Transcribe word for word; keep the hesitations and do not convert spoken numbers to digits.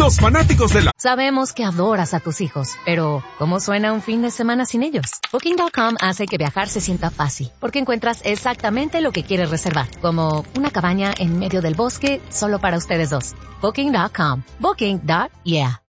los fanáticos de la... Sabemos que adoras a tus hijos, pero ¿cómo suena un fin de semana sin ellos? Booking punto com hace que viajar se sienta fácil, porque encuentras exactamente lo que quieres reservar, como una cabaña en medio del bosque solo para ustedes dos. Booking punto com. Booking. Yeah.